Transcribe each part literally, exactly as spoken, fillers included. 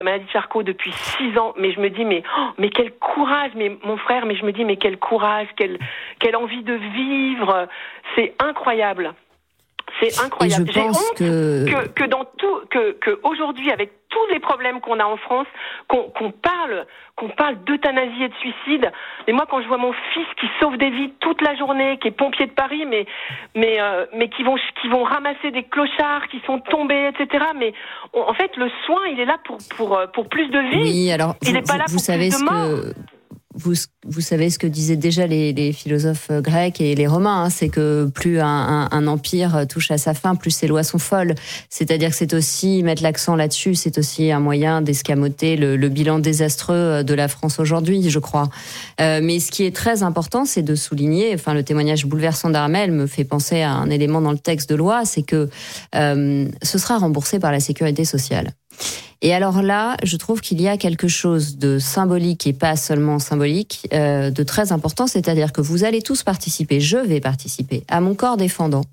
maladie de Charcot depuis six ans, mais je me dis mais oh, mais quel courage, mais mon frère, mais je me dis mais quel courage, quelle quelle envie de vivre, c'est incroyable. C'est incroyable. J'ai honte que... que que dans tout que que aujourd'hui avec tous les problèmes qu'on a en France, qu'on qu'on parle qu'on parle d'euthanasie et de suicide. Et moi, quand je vois mon fils qui sauve des vies toute la journée, qui est pompier de Paris, mais mais euh, mais qui vont qui vont ramasser des clochards qui sont tombés, et cetera. Mais on, en fait, le soin, il est là pour pour pour plus de vie. Oui, alors il n'est pas là vous pour savez plus ce de morts. que Vous, vous savez ce que disaient déjà les, les philosophes grecs et les romains, hein, c'est que plus un, un, un empire touche à sa fin, plus ses lois sont folles. C'est-à-dire que c'est aussi, mettre l'accent là-dessus, c'est aussi un moyen d'escamoter le, le bilan désastreux de la France aujourd'hui, je crois. Euh, mais ce qui est très important, c'est de souligner, enfin le témoignage bouleversant d'Armelle me fait penser à un élément dans le texte de loi, c'est que euh, ce sera remboursé par la sécurité sociale. Et alors là, je trouve qu'il y a quelque chose de symbolique et pas seulement symbolique, euh, de très important, c'est-à-dire que vous allez tous participer, je vais participer à mon corps défendant,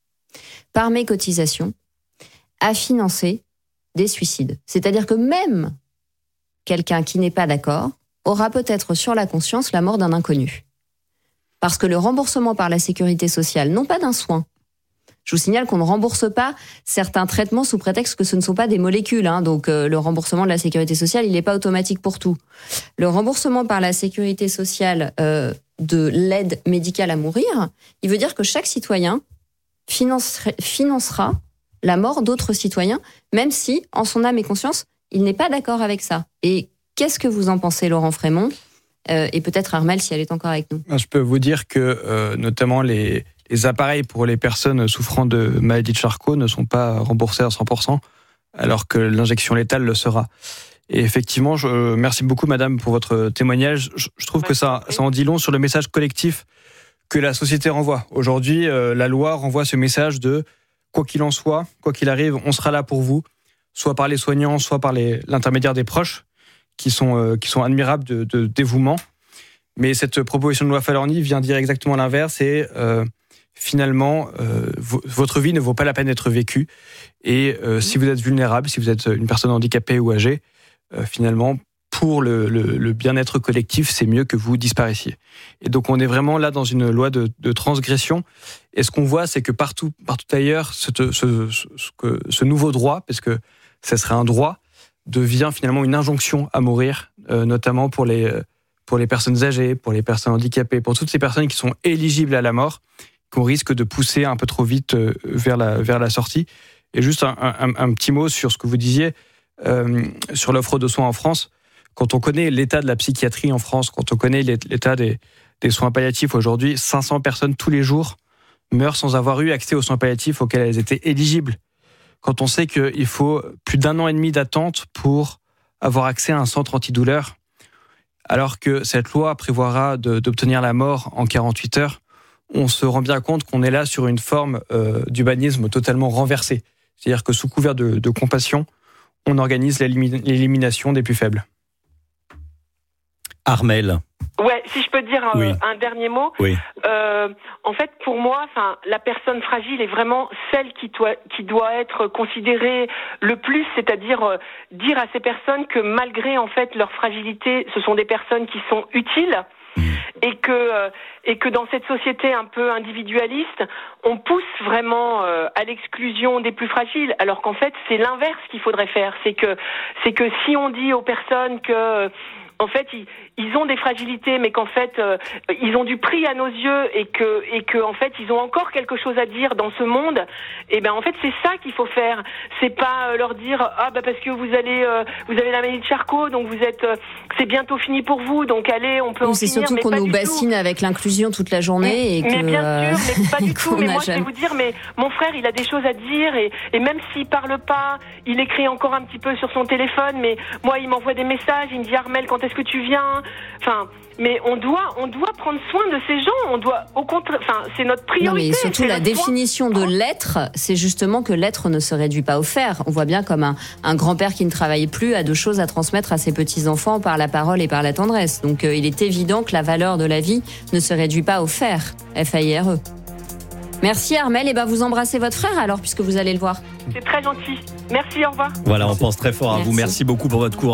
par mes cotisations, à financer des suicides. C'est-à-dire que même quelqu'un qui n'est pas d'accord aura peut-être sur la conscience la mort d'un inconnu. Parce que le remboursement par la sécurité sociale, non pas d'un soin, je vous signale qu'on ne rembourse pas certains traitements sous prétexte que ce ne sont pas des molécules. Hein, donc euh, le remboursement de la sécurité sociale, il n'est pas automatique pour tout. Le remboursement par la sécurité sociale euh, de l'aide médicale à mourir, il veut dire que chaque citoyen financera, financera la mort d'autres citoyens, même si, en son âme et conscience, il n'est pas d'accord avec ça. Et qu'est-ce que vous en pensez, Laurent Frémont ? euh, Et peut-être Armelle, si elle est encore avec nous. Je peux vous dire que, euh, notamment les... Les appareils pour les personnes souffrant de maladie de Charcot ne sont pas remboursés à cent pour cent, alors que l'injection létale le sera. Et effectivement, je, euh, merci beaucoup, madame, pour votre témoignage. Je, je trouve que ça, ça en dit long sur le message collectif que la société renvoie. Aujourd'hui, euh, la loi renvoie ce message de quoi qu'il en soit, quoi qu'il arrive, on sera là pour vous, soit par les soignants, soit par les, l'intermédiaire des proches, qui sont, euh, qui sont admirables de, de dévouement. Mais cette proposition de loi Falorni vient dire exactement l'inverse et euh, finalement, euh, v- votre vie ne vaut pas la peine d'être vécue. Et euh, si vous êtes vulnérable, si vous êtes une personne handicapée ou âgée, euh, finalement, pour le, le, le bien-être collectif, c'est mieux que vous disparaissiez. Et donc, on est vraiment là dans une loi de, de transgression. Et ce qu'on voit, c'est que partout, partout ailleurs, ce, ce, ce, ce, ce nouveau droit, parce que ça serait un droit, devient finalement une injonction à mourir, euh, notamment pour les, pour les personnes âgées, pour les personnes handicapées, pour toutes ces personnes qui sont éligibles à la mort, qu'on risque de pousser un peu trop vite vers la, vers la sortie. Et juste un, un, un petit mot sur ce que vous disiez, euh, sur l'offre de soins en France. Quand on connaît l'état de la psychiatrie en France, quand on connaît l'état des, des soins palliatifs aujourd'hui, cinq cents personnes tous les jours meurent sans avoir eu accès aux soins palliatifs auxquels elles étaient éligibles. Quand on sait qu'il faut plus d'un an et demi d'attente pour avoir accès à un centre antidouleur, alors que cette loi prévoira de, d'obtenir la mort en quarante-huit heures, on se rend bien compte qu'on est là sur une forme euh, d'humanisme totalement renversée. C'est-à-dire que sous couvert de, de compassion, on organise l'élimination des plus faibles. Armelle. Ouais, si je peux dire un, oui. un dernier mot. Oui. Euh, en fait, pour moi, enfin, la personne fragile est vraiment celle qui doit, qui doit être considérée le plus, c'est-à-dire euh, dire à ces personnes que malgré en fait leur fragilité, ce sont des personnes qui sont utiles. Et que euh, et que dans cette société un peu individualiste, on pousse vraiment euh, à l'exclusion des plus fragiles, alors qu'en fait c'est l'inverse qu'il faudrait faire. C'est que c'est que si on dit aux personnes que en fait, ils, ils ont des fragilités, mais qu'en fait, euh, ils ont du prix à nos yeux et que, et que, en fait, ils ont encore quelque chose à dire dans ce monde. Et ben, en fait, c'est ça qu'il faut faire. C'est pas euh, leur dire ah bah parce que vous allez, euh, vous avez la maladie de Charcot, donc vous êtes, euh, c'est bientôt fini pour vous, donc allez, on peut oui, en c'est finir. surtout mais qu'on pas nous du bassine tout. avec l'inclusion toute la journée mais, et que. Mais bien euh, sûr, mais pas du tout. Mais moi, je jamais... vais vous dire, mais mon frère, il a des choses à dire et, et même s'il parle pas, il écrit encore un petit peu sur son téléphone. Mais moi, il m'envoie des messages, il me dit Armelle, quand est-ce que tu viens? Enfin, mais on doit, on doit prendre soin de ces gens. On doit, au contraire, enfin, c'est notre priorité. Non, mais surtout la définition de l'être, c'est justement que l'être ne se réduit pas au faire. On voit bien comme un, un grand-père qui ne travaille plus a de choses à transmettre à ses petits-enfants par la parole et par la tendresse. Donc, euh, il est évident que la valeur de la vie ne se réduit pas au faire. F A I R E. Merci Armelle. Et ben, vous embrassez votre frère alors, puisque vous allez le voir. C'est très gentil. Merci, au revoir. Voilà, on pense très fort à Merci. vous. Merci beaucoup pour votre courage.